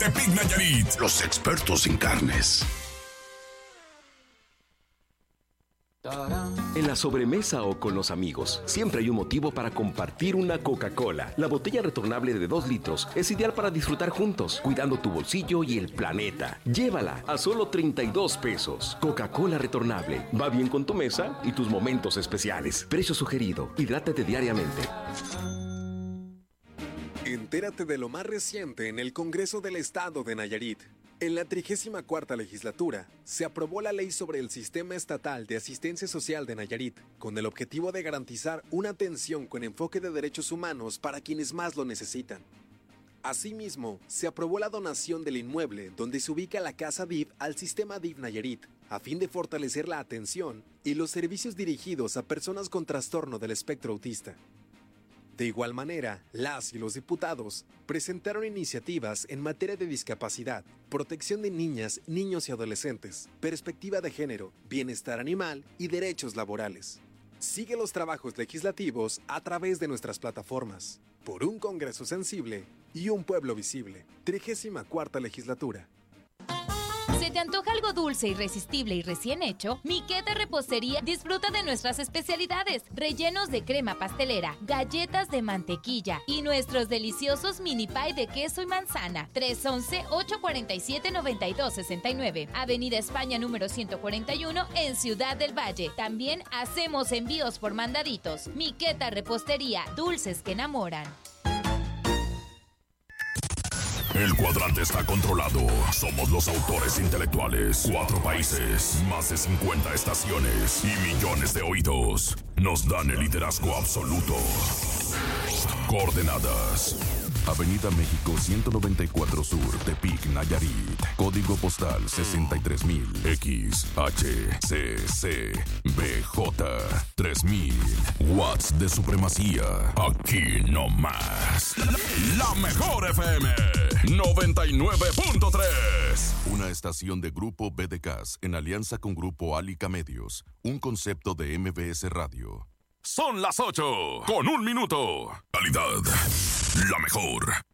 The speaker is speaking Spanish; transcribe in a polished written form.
Tepic Nayarit, los expertos en carnes. En la sobremesa o con los amigos, siempre hay un motivo para compartir una Coca-Cola. La botella retornable de 2 litros es ideal para disfrutar juntos, cuidando tu bolsillo y el planeta. Llévala a solo 32 pesos. Coca-Cola retornable. Va bien con tu mesa y tus momentos especiales. Precio sugerido. Hidrátate diariamente. Entérate de lo más reciente en el Congreso del Estado de Nayarit. En la 34ª legislatura, se aprobó la ley sobre el Sistema Estatal de Asistencia Social de Nayarit, con el objetivo de garantizar una atención con enfoque de derechos humanos para quienes más lo necesitan. Asimismo, se aprobó la donación del inmueble donde se ubica la Casa DIF al Sistema DIF Nayarit, a fin de fortalecer la atención y los servicios dirigidos a personas con trastorno del espectro autista. De igual manera, las y los diputados presentaron iniciativas en materia de discapacidad, protección de niñas, niños y adolescentes, perspectiva de género, bienestar animal y derechos laborales. Sigue los trabajos legislativos a través de nuestras plataformas. Por un Congreso sensible y un pueblo visible. 34ª legislatura. ¿Se te antoja algo dulce, irresistible y recién hecho? Miqueta Repostería disfruta de nuestras especialidades, rellenos de crema pastelera, galletas de mantequilla y nuestros deliciosos mini pie de queso y manzana. 311-847-9269, Avenida España número 141 en Ciudad del Valle. También hacemos envíos por mandaditos. Miqueta Repostería, dulces que enamoran. El cuadrante está controlado. Somos los autores intelectuales. 4 países, más de 50 estaciones y millones de oídos. Nos dan el liderazgo absoluto. Coordenadas: Avenida México 194 Sur, Tepic, Nayarit. Código postal 63000. XHCC BJ 3000. Watts de supremacía. Aquí no más. La mejor FM 99.3. Una estación de Grupo BDCAS en alianza con Grupo Alica Medios. Un concepto de MBS Radio. Son las 8:01 minuto. Calidad, la mejor.